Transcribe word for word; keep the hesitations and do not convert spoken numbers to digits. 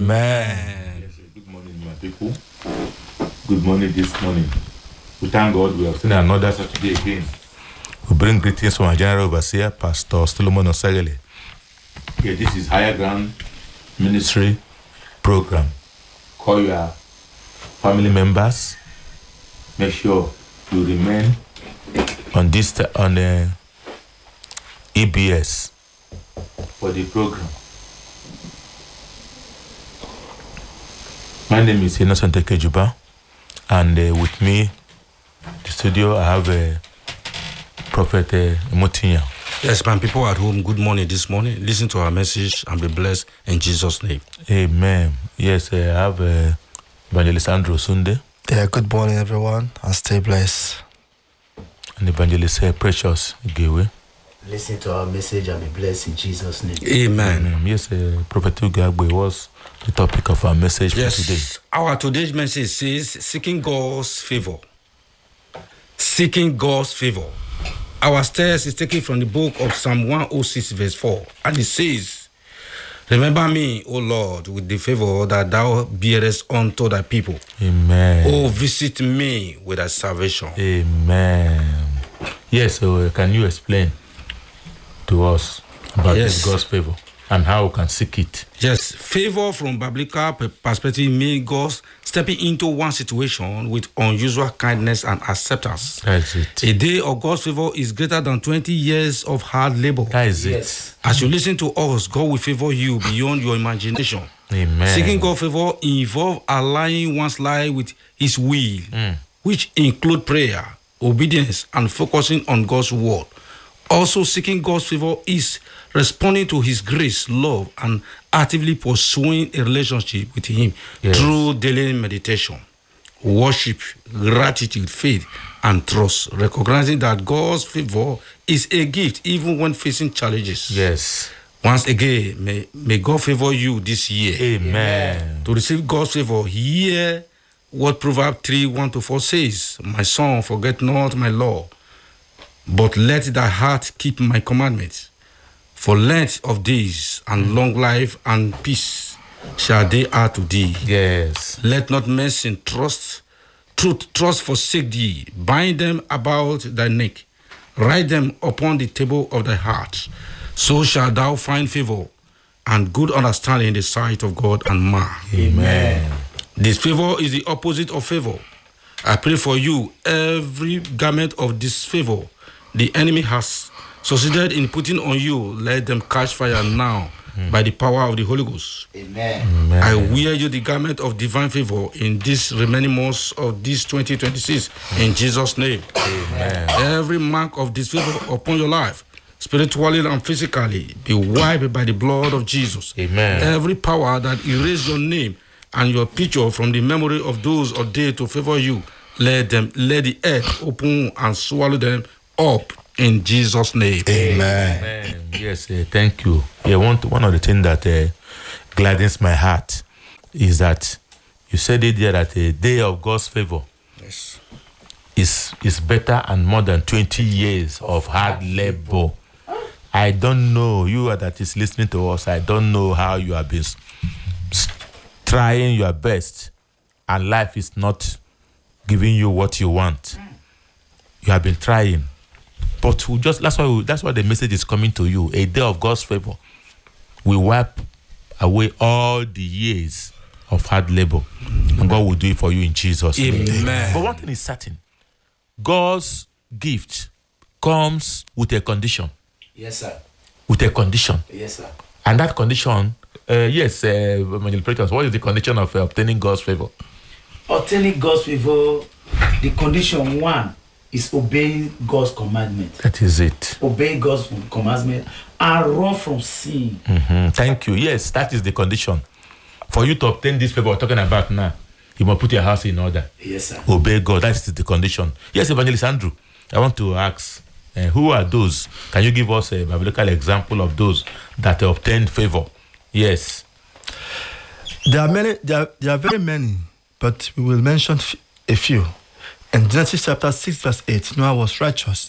Amen. Yes, good morning, my people. Good morning this morning. We thank God we have seen another Saturday again. We bring greetings from our General Overseer, Pastor Solomon Osagele. Yeah, this is Higher Ground Ministry Program. Call your family members. Make sure you remain on this on the E B S for the program. My name is Innocent Kejuba, and uh, with me, the studio, I have uh, Prophet uh, Motinya. Yes, my people at home, good morning this morning. Listen to our message and be blessed in Jesus' name. Amen. Yes, uh, I have uh, Evangelist Andrew Sunday. Yeah, good morning, everyone, and stay blessed. And Evangelist uh, Precious Gewe. Listen to our message and be blessed in Jesus' name. Amen. Amen. Yes, uh, Prophet Ugagbe was the topic of our message yes, for today. Our today's message says, seeking God's favor. Seeking God's favor. Our text is taken from the book of Psalm one oh six, verse four. And it says, remember me, O Lord, with the favor that thou bearest unto thy people. Amen. Oh, visit me with thy salvation. Amen. Yes, so uh, can you explain to us about Yes. this God's favor and how we can seek it? Yes, favor from biblical pe- perspective means God stepping into one situation with unusual kindness and acceptance. That is it. A day of God's favor is greater than twenty years of hard labor. That is Yes. As you listen to us, God will favor you beyond your imagination. it. Amen. Seeking God's favor involves aligning one's life with His will, Mm. which include prayer, obedience, and focusing on God's word. Also, seeking God's favor is responding to His grace, love, and actively pursuing a relationship with Him Yes. through daily meditation, worship, gratitude, faith, and trust, recognizing that God's favor is a gift even when facing challenges. Yes. Once again, may, may God favor you this year. Amen. To receive God's favor, hear what Proverbs three, one to four says. My son, forget not my law, but let thy heart keep my commandments. For length of days and long life and peace shall they add to thee. Yes. Let not mercy and trust, truth, trust forsake thee. Bind them about thy neck. Write them upon the table of thy heart. So shalt thou find favor and good understanding in the sight of God and man. Amen. This favor is the opposite of favor. I pray for you, every garment of disfavor the enemy has succeeded in putting on you, let them catch fire now mm. by the power of the Holy Ghost. Amen. Amen. I wear you the garment of divine favor in this remaining months of this twenty twenty-six in Jesus' name. Amen. Every mark of disfavor upon your life, spiritually and physically, be wiped by the blood of Jesus. Amen. Every power that erased your name and your picture from the memory of those ordained to favor you, let them let the earth open and swallow them up in Jesus' name. Amen. Amen. Yes, uh, thank you. Yeah, one, one of the things that uh, gladdens my heart is that you said it there that a day of God's favor Yes. is is better and more than twenty years of hard labor. I don't know, you that is listening to us, I don't know how you have been s- s- trying your best and life is not giving you what you want. You have been trying. But we just that's why we, that's why the message is coming to you. A day of God's favor. We wipe away all the years of hard labor. And God will do it for you in Jesus' name. Amen. But one thing is certain. God's gift comes with a condition. Yes, sir. With a condition. Yes, sir. And that condition, uh, yes, uh, what is the condition of uh, obtaining God's favor? Obtaining God's favor, the condition one is obeying God's commandment. That is it. Obey God's commandment and run from sin. Mm-hmm. Thank you. Yes, that is the condition. For you to obtain this favor we're talking about now, you must put your house in order. Yes, sir. Obey God. That is the condition. Yes, Evangelist Andrew, I want to ask, uh, who are those? Can you give us a biblical example of those that obtained favor? Yes. There are many. There are, there are very many, but we will mention f- a few. In Genesis chapter six, verse eight, Noah was righteous